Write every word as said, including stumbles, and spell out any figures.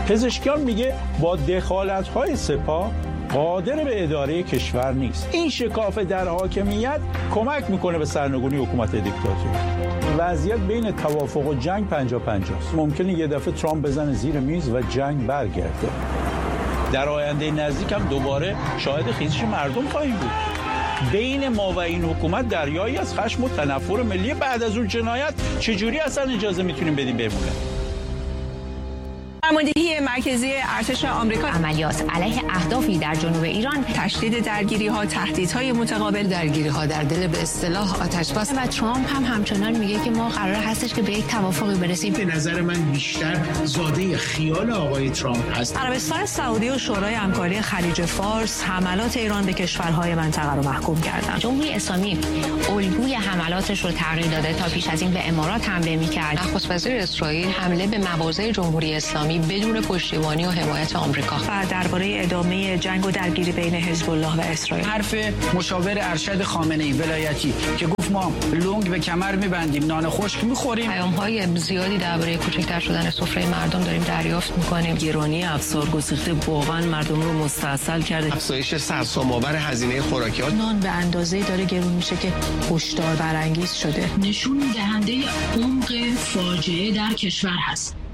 پزشکیان میگه با دخالت‌های سپاه قادر به اداره کشور نیست. این شکاف در حاکمیت کمک میکنه به سرنگونی حکومت دیکتاتوری. وضعیت بین توافق و جنگ پنجاه پنجاه است. ممکنه یه دفعه ترامپ بزنه زیر میز و جنگ برگرده. در آینده نزدیک هم دوباره شاهد خیزش مردم خواهیم بود. بین ما و این حکومت دریایی از خشم و تنفر ملی. بعد از اون جنایت چجوری اصلا اجازه میتونیم بدیم بمونه؟ فرماندهی مرکزی ارتش آمریکا عملیات علیه اهدافی در جنوب ایران، تشدید درگیری‌ها، تهدیدهای متقابل، درگیری‌ها در دل به اصطلاح آتش‌بس و ترامپ هم همچنان میگه که ما قرار هستش که به یک توافقی برسیم. به نظر من بیشتر زاده خیال آقای ترامپ هست. عربستان سعودی و شورای همکاری خلیج فارس حملات ایران به کشورهای منطقه رو محکوم کردند. جمهوری اسلامی الگوی حملاتش رو تغییر داده تا پیش از این به امارات حمله می‌کرد. نخست وزیر اسرائیل حمله به مواضع جمهوری اسلامی بدون پشتیبانی و حمایت آمریکا و درباره ادامه جنگ و درگیری بین حزب الله و اسرائیل. حرف مشاور ارشد خامنه‌ای ولایتی که گفت ما لنگ به کمر می‌بندیم، نان خشک می‌خوریم. پیام‌های زیادی درباره کوچکتر شدن سفره مردم داریم دریافت می‌کنیم. گرانی افسار گسیخته واقعا مردم رو مستاصل کرده. افزایش سرسام‌آور هزینه خوراکیات. نان به اندازه‌ای داره گرون میشه که هشدار برانگیز شده. نشون دهنده عمق فاجعه در کشور هست.